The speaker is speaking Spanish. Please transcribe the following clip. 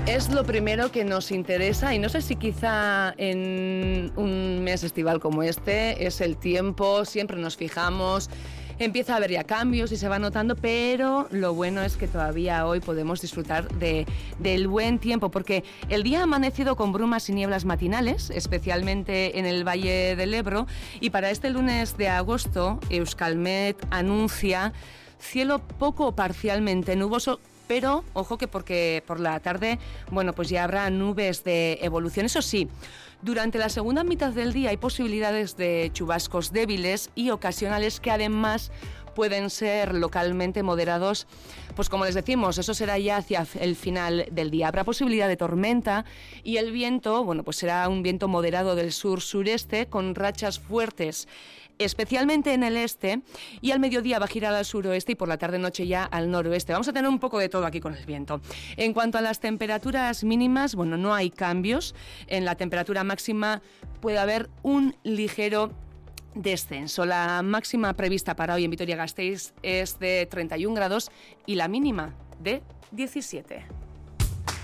Es lo primero que nos interesa y no sé si quizá en un mes estival como este es el tiempo, siempre nos fijamos, empieza a haber ya cambios y se va notando, pero lo bueno es que todavía hoy podemos disfrutar del buen tiempo, porque el día ha amanecido con brumas y nieblas matinales, especialmente en el Valle del Ebro, y para este lunes de agosto Euskalmet anuncia cielo poco o parcialmente nuboso, pero ojo que porque por la tarde, bueno, pues ya habrá nubes de evolución. Eso sí, durante la segunda mitad del día hay posibilidades de chubascos débiles y ocasionales que además pueden ser localmente moderados. Pues como les decimos, eso será ya hacia el final del día. Habrá posibilidad de tormenta y el viento, bueno, pues será un viento moderado del sur-sureste con rachas fuertes, especialmente en el este, y al mediodía va a girar al suroeste y por la tarde-noche ya al noroeste. Vamos a tener un poco de todo aquí con el viento. En cuanto a las temperaturas mínimas, bueno, no hay cambios. En la temperatura máxima puede haber un ligero descenso. La máxima prevista para hoy en Vitoria-Gasteiz es de 31 grados y la mínima de 17.